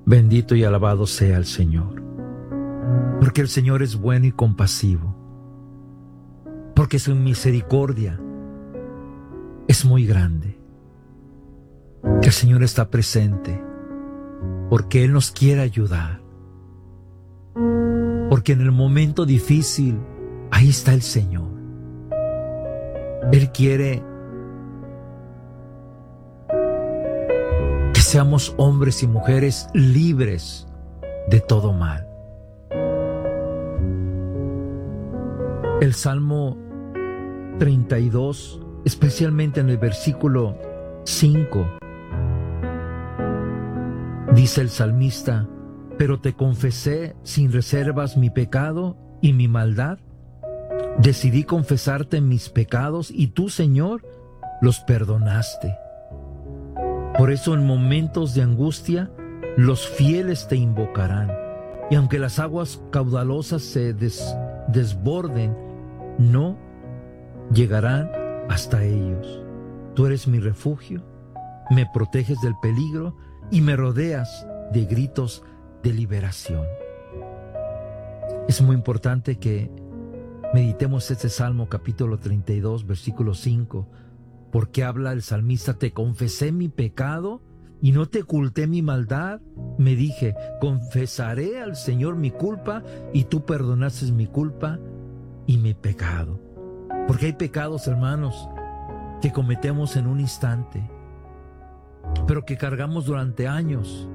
Bendito y alabado sea el Señor, porque el Señor es bueno y compasivo, porque su misericordia es muy grande. El Señor está presente, porque Él nos quiere ayudar, porque en el momento difícil, ahí está el Señor. Él quiere que seamos hombres y mujeres libres de todo mal. El Salmo 32, especialmente en el versículo 5, dice el salmista: pero te confesé sin reservas mi pecado y mi maldad. Decidí confesarte mis pecados y tú, Señor, los perdonaste. Por eso en momentos de angustia los fieles te invocarán, y aunque las aguas caudalosas se desborden, no llegarán hasta ellos. Tú eres mi refugio, me proteges del peligro y me rodeas de gritos de liberación. Es muy importante que meditemos este Salmo capítulo 32, versículo 5, porque habla el salmista: te confesé mi pecado y no te oculté mi maldad. Me dije, confesaré al Señor mi culpa, y tú perdonaste mi culpa y mi pecado. Porque hay pecados, hermanos, que cometemos en un instante, pero que cargamos durante años.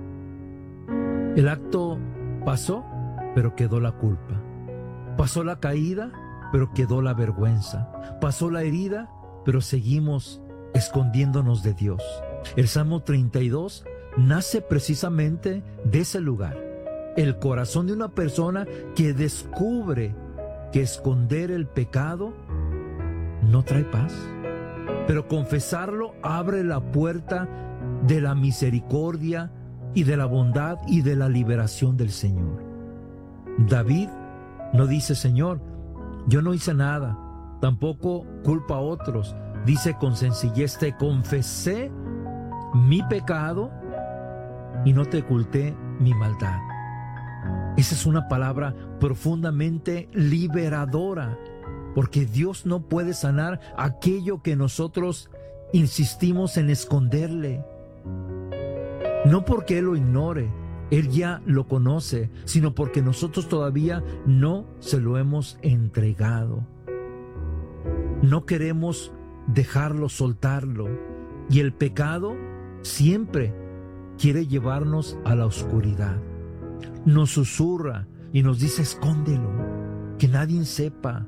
El acto pasó, pero quedó la culpa. Pasó la caída, pero quedó la vergüenza. Pasó la herida, pero seguimos escondiéndonos de Dios. El Salmo 32 nace precisamente de ese lugar. El corazón de una persona que descubre que esconder el pecado no trae paz, pero confesarlo abre la puerta de la misericordia y de la bondad y de la liberación del Señor. David no dice: Señor, yo no hice nada, tampoco culpa a otros. Dice con sencillez: te confesé mi pecado y no te oculté mi maldad. Esa es una palabra profundamente liberadora, porque Dios no puede sanar aquello que nosotros insistimos en esconderle. No porque Él lo ignore, Él ya lo conoce, sino porque nosotros todavía no se lo hemos entregado. No queremos dejarlo, soltarlo. Y el pecado siempre quiere llevarnos a la oscuridad. Nos susurra y nos dice: escóndelo, que nadie sepa.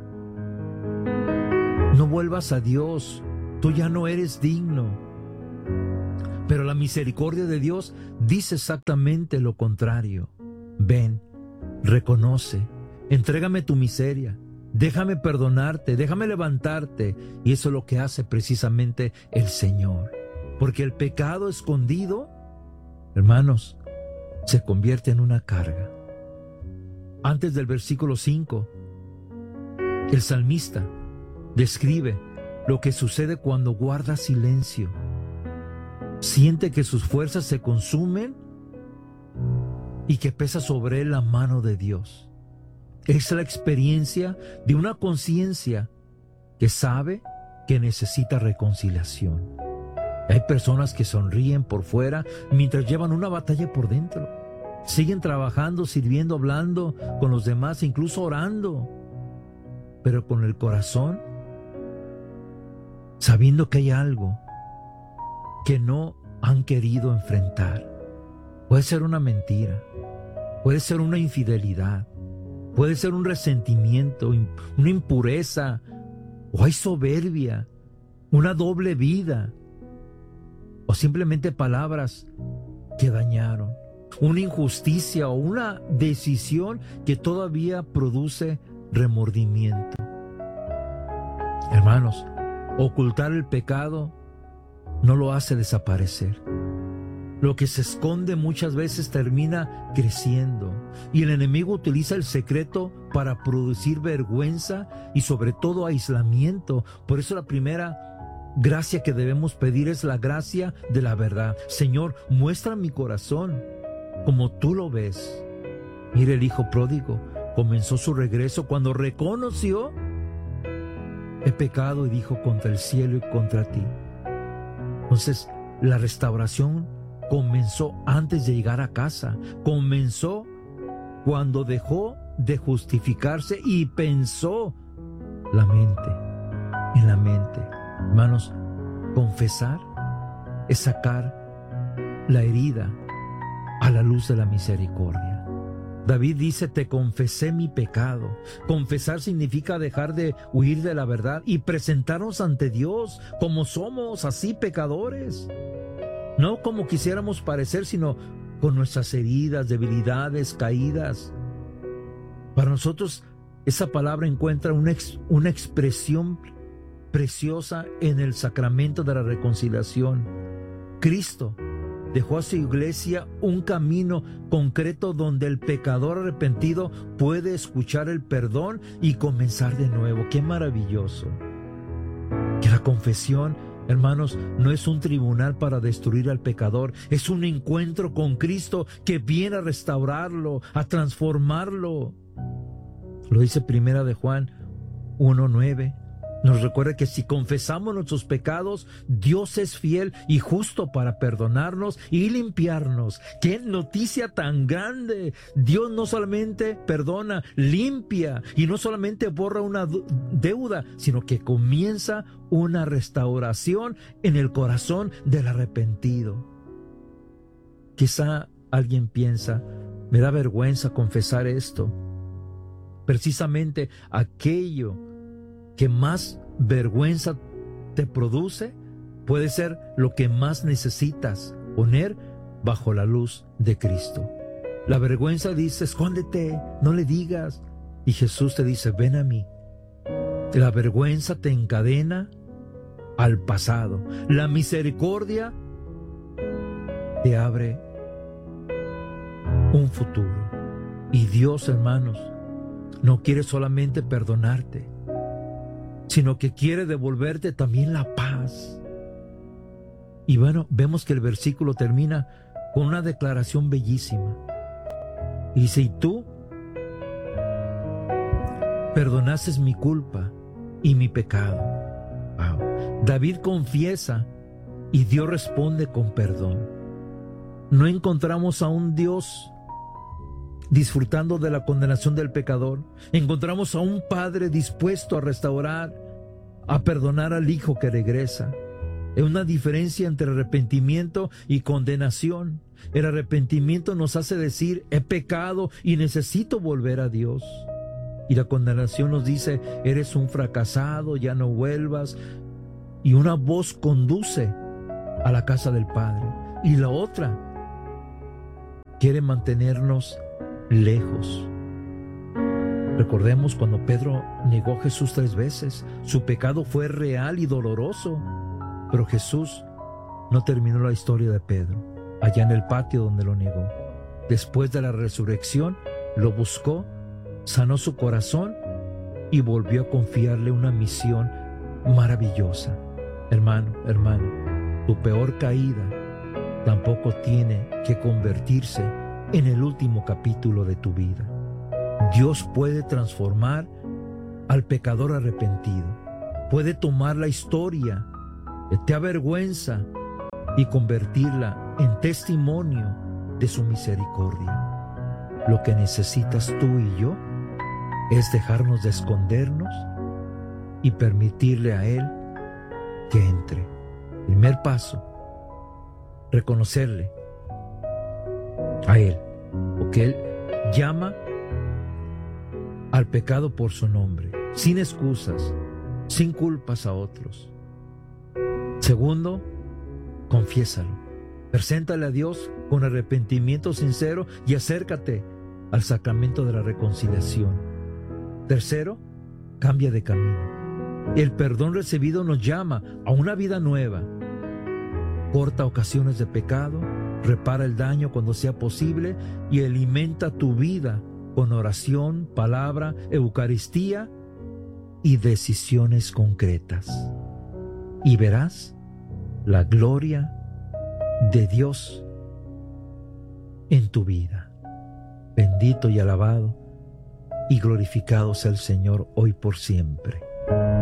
No vuelvas a Dios, tú ya no eres digno. Pero la misericordia de Dios dice exactamente lo contrario. Ven, reconoce, entrégame tu miseria, déjame perdonarte, déjame levantarte. Y eso es lo que hace precisamente el Señor. Porque el pecado escondido, hermanos, se convierte en una carga. Antes del versículo 5, el salmista describe lo que sucede cuando guarda silencio. Siente que sus fuerzas se consumen y que pesa sobre él la mano de Dios. Es la experiencia de una conciencia que sabe que necesita reconciliación. Hay personas que sonríen por fuera mientras llevan una batalla por dentro. Siguen trabajando, sirviendo, hablando con los demás, incluso orando, pero con el corazón sabiendo que hay algo que no han querido enfrentar. Puede ser una mentira, puede ser una infidelidad, puede ser un resentimiento, una impureza, o hay soberbia, una doble vida, o simplemente palabras que dañaron, una injusticia o una decisión que todavía produce remordimiento. Hermanos, ocultar el pecado no lo hace desaparecer. Lo que se esconde muchas veces termina creciendo, y el enemigo utiliza el secreto para producir vergüenza y sobre todo aislamiento. Por eso la primera gracia que debemos pedir es la gracia de la verdad. Señor, muestra mi corazón. como tú lo ves. Mira, el hijo pródigo comenzó su regreso cuando reconoció: he pecado y dijo contra el cielo y contra ti. Entonces, la restauración comenzó antes de llegar a casa. Comenzó cuando dejó de justificarse y pensó en la mente. Hermanos, confesar es sacar la herida a la luz de la misericordia. David dice: te confesé mi pecado. Confesar significa dejar de huir de la verdad y presentarnos ante Dios como somos, así pecadores. No como quisiéramos parecer, sino con nuestras heridas, debilidades, caídas. Para nosotros, esa palabra encuentra una expresión preciosa en el sacramento de la reconciliación. Cristo dejó a su iglesia un camino concreto donde el pecador arrepentido puede escuchar el perdón y comenzar de nuevo. ¡Qué maravilloso! Que la confesión, hermanos, no es un tribunal para destruir al pecador, es un encuentro con Cristo que viene a restaurarlo, a transformarlo. Lo dice Primera de Juan 1:9. Nos recuerda que si confesamos nuestros pecados, Dios es fiel y justo para perdonarnos y limpiarnos. ¡Qué noticia tan grande! Dios no solamente perdona, limpia, y no solamente borra una deuda, sino que comienza una restauración en el corazón del arrepentido. Quizá alguien piensa: me da vergüenza confesar esto. Precisamente aquello que más vergüenza te produce puede ser lo que más necesitas poner bajo la luz de Cristo. La vergüenza dice: escóndete, no le digas. Y Jesús te dice: ven a mí. La vergüenza te encadena al pasado. La misericordia te abre un futuro. Y Dios, hermanos, no quiere solamente perdonarte, sino que quiere devolverte también la paz. Y bueno, vemos que el versículo termina con una declaración bellísima. Y dice: y tú perdonaste mi culpa y mi pecado. Wow. David confiesa y Dios responde con perdón. No encontramos a un Dios disfrutando de la condenación del pecador. Encontramos a un Padre dispuesto a restaurar, a perdonar al Hijo que regresa. Es una diferencia entre arrepentimiento y condenación. El arrepentimiento nos hace decir: he pecado y necesito volver a Dios. Y la condenación nos dice: eres un fracasado, ya no vuelvas. Y una voz conduce a la casa del Padre. Y la otra quiere mantenernos lejos. Recordemos cuando Pedro negó a Jesús 3 veces. Su pecado fue real y doloroso. Pero Jesús no terminó la historia de Pedro allá en el patio donde lo negó. Después de la resurrección, lo buscó, sanó su corazón y volvió a confiarle una misión maravillosa. Hermano, tu peor caída tampoco tiene que convertirse en el último capítulo de tu vida. Dios puede transformar al pecador arrepentido. Puede tomar la historia que te avergüenza y convertirla en testimonio de su misericordia. Lo que necesitas tú y yo es dejarnos de escondernos y permitirle a Él que entre. Primer paso, reconocerle a Él, porque Él llama al pecado por su nombre, sin excusas, sin culpas a otros. Segundo, confiésalo. Preséntale a Dios con arrepentimiento sincero y acércate al sacramento de la reconciliación. Tercero, cambia de camino. El perdón recibido nos llama a una vida nueva. Corta ocasiones de pecado, repara el daño cuando sea posible y alimenta tu vida con oración, palabra, Eucaristía y decisiones concretas. Y verás la gloria de Dios en tu vida. Bendito y alabado y glorificado sea el Señor hoy por siempre.